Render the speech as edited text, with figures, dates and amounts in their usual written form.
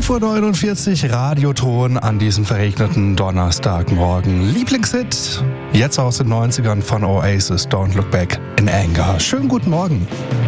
5:49 Uhr, Radioton an diesem verregneten Donnerstagmorgen. Lieblingshit, jetzt aus den 90ern von Oasis, Don't Look Back in Anger. Schönen guten Morgen.